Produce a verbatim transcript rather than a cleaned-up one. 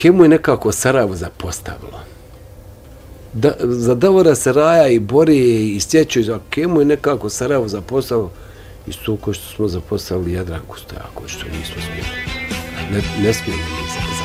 Kemu je nekako Sarajevo zapostavilo. Da, za Davora se raja i bori i stječu, za Kemu je nekako Sarajevo zapostavilo isto ko što smo zapostavili Jadranku Stojaković, što nismo smjeli. Ne, ne smijemo nisam.